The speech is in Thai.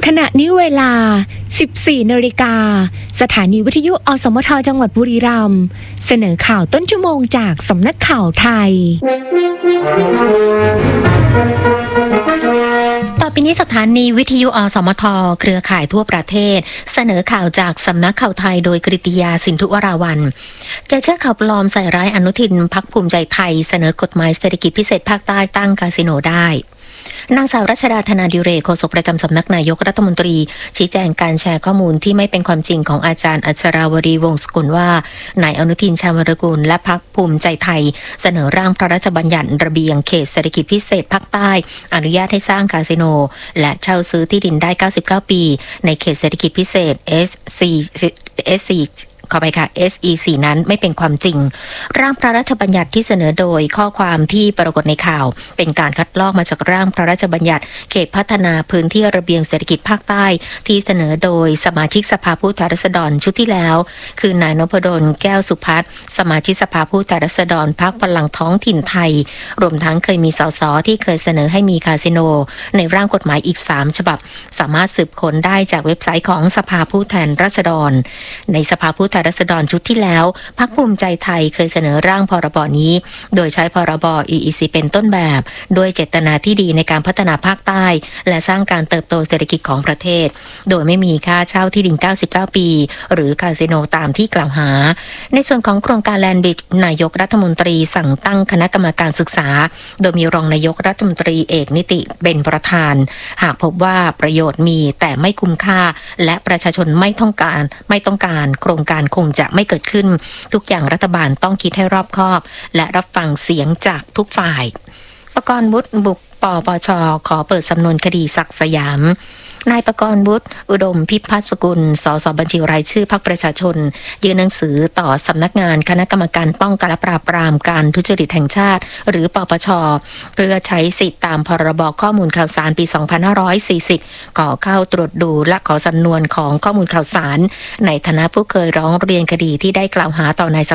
ขณะนี้เวลา 14 นาฬิกาสถานีวิทยุอสมทจังหวัดบุรีรัมย์เสนอข่าวต้นชั่วโมงจากสำนักข่าวไทยต่อไปนี้สถานีวิทยุอสมทเครือข่ายทั่วประเทศเสนอข่าวจากสำนักข่าวไทยโดยกฤติยาสินธุวราวัลย์จะเชื่อข่าวปลอมใส่ร้ายอนุทินพรรคภูมิใจไทยเสนอกฎหมายเศรษฐกิจพิเศษภาคใต้ตั้งคาสิโนได้นางสาวรัชดาธนาดิเรกโฆษกประจำสำนักนายกรัฐมนตรีชี้แจงการแชร์ข้อมูลที่ไม่เป็นความจริงของอาจารย์อัชราวรีวงศ์สกุลว่านายอนุทินชาญวรกูลและพรรคภูมิใจไทยเสนอร่างพระราชบัญญัติระเบียงเขตเศรษฐกิจพิเศษภาคใต้อนุญาตให้สร้างคาสิโนและเช่าซื้อที่ดินได้99ปีในเขตเศรษฐกิจพิเศษ SC ขอไปค่ะ SEC นั้นไม่เป็นความจริงร่างพระราชบัญญัติที่เสนอโดยข้อความที่ปรากฏในข่าวเป็นการคัดลอกมาจากร่างพระราชบัญญัติเขตพัฒนาพื้นที่ระเบียงเศรษฐกิจภาคใต้ที่เสนอโดยสมาชิกสภาผู้แทนราษฎรชุดที่แล้วคือนายนพดลแก้วสุพัฒน์สมาชิกสภาผู้แทนราษฎรพรรคพลังท้องถิ่นไทยรวมทั้งเคยมีสสที่เคยเสนอให้มีคาสิโนในร่างกฎหมายอีก3ฉบับสามารถสืบค้นได้จากเว็บไซต์ของสภาผู้แทนราษฎรในสภาผู้แทนราษฎรชุดที่แล้วพรรคภูมิใจไทยเคยเสนอร่างพรบนี้โดยใช้พรบ EEC เป็นต้นแบบด้วยเจตนาที่ดีในการพัฒนาภาคใต้และสร้างการเติบโตเศรษฐกิจของประเทศโดยไม่มีค่าเช่าที่ดิน99ปีหรือคาสิโนตามที่กล่าวหาในส่วนของโครงการแลนด์บริดจ์นายกรัฐมนตรีสั่งตั้งคณะกรรมการศึกษาโดยมีรองนายกรัฐมนตรีเอกนิติเป็นประธานหากพบว่าประโยชน์มีแต่ไม่คุ้มค่าและประชาชนไม่ต้องการโครงการคงจะไม่เกิดขึ้นทุกอย่างรัฐบาลต้องคิดให้รอบคอบและรับฟังเสียงจากทุกฝ่ายประกรณ์วุฒิบุกปปช.ขอเปิดสำนวนคดีศักดิ์สยามนายประกรณ์วุฒิอุดมพิพัฒน์สกุลสสบัญชีรายชื่อพรรคประชาชนยื่นหนังสือต่อสำนักงานคณะกรรมการป้องกันและปราบปรามการทุจริตแห่งชาติหรือปปช.เพื่อใช้สิทธิตามพรบข้อมูลข่าวสารปี2540ขอเข้าตรวจดูและขอสำนวนของข้อมูลข่าวสารในฐานะผู้เคยร้องเรียนคดีที่ได้กล่าวหาต่อนาย